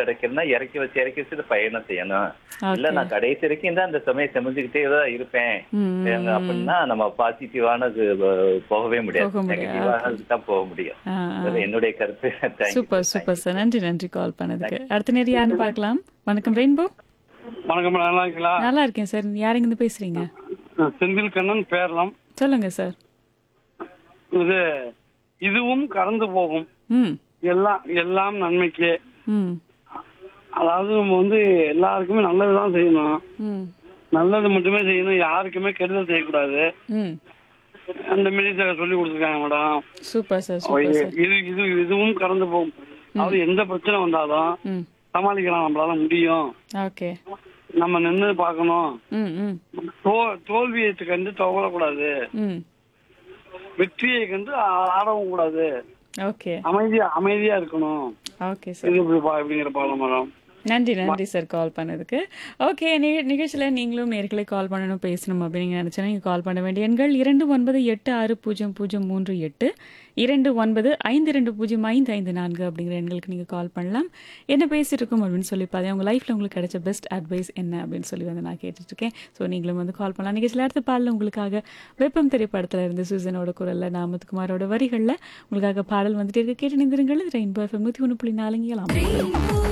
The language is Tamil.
கிடைக்குதுன்னா இறக்கி வச்சுட்டு பயணம் செய்யணும். இல்ல ஓகே. நான் கடைசி வரைக்கும் தான் அந்த சுமையை சுமந்துக்கிட்டே தான் இருப்பேன் அப்படின்னா நம்ம பாசிட்டிவானது போகவே முடியாது. போக முடியாது. ஓகே. நெகட்டிவானதுக்கு தான் போக முடியும். ஆ, ஆ. அது என்னுடைய கருத்து. Thank you super sir. Super thank you sir. Sir. நன்றி நன்றி கால் பண்ணதுக்கு. அடுத்த நேரம் யாருன்னு பார்க்கலாம். வணக்கம் ரெயின்போ. வணக்கம், நல்லா இருக்கீங்களா? நல்லா இருக்கேன் சார். யாருங்க பேசுறீங்க? செந்தில் கண்ணன் பேரலாம். சொல்லுங்க சார். இது இதுவும் கடந்து போகும். ம் எல்லாம் எல்லாம் நன்மைக்கு. ம் அதாவது நம்ம எல்லாருக்குமே நல்லதுதான் செய்யணும். ம் நல்லது மட்டுமே செய்யணும், யாருக்குமே கெடுதல் செய்யக்கூடாது. ம் அந்த மாரி சொல்லி கொடுத்துருக்காங்க madam. Super sir super sir. இதுவும் கடந்து போகும். அதாவது எந்த பிரச்சனை வந்தாலும் ம் சமாளிக்கலாம், நம்மளால முடியும். ஓகே. நம்ம நின்று பார்க்கணும். ம் ம் தோல்வியை கண்டு துவளக்கூடாது, ம் வெற்றியை கண்டு ஆடவும் கூடாது. ஓகே. அமைதியா இருக்கணும். Okay sir. இது இப்படிங்கிற பாடம் மேடம். நன்றி நன்றி சார் கால் பண்ணதுக்கு. ஓகே, நிகழ்ச்சியில் நீங்களும் நேர்களை கால் பண்ணணும், பேசணும் அப்படின்னு நினச்சா நீங்கள் கால் பண்ண வேண்டிய எண்கள் 29860038, 2952055554 அப்படிங்கிற எண்களுக்கு நீங்கள் கால் பண்ணலாம். என்ன பேசிட்டு இருக்கோம் அப்படின்னு சொல்லி பார்த்தேன். உங்கள் லைஃப்பில் உங்களுக்கு கிடைச்ச பெஸ்ட் அட்வைஸ் என்ன அப்படின்னு சொல்லி நான் கேட்டுட்ருக்கேன். ஸோ நீங்களும் கால் பண்ணலாம். நிகழ்ச்சியில் அடுத்த பாடல் உங்களுக்காக வெப்பம் திரைப்படத்தில் இருந்து சூசனோட குரலில் நாமத்குமாரோட வரிகளில் உங்களுக்காக பாடல் வந்துட்டு இருக்க. கேட்டு நிந்திருங்கள். ரெயின்போ FM 101.4 இங்கே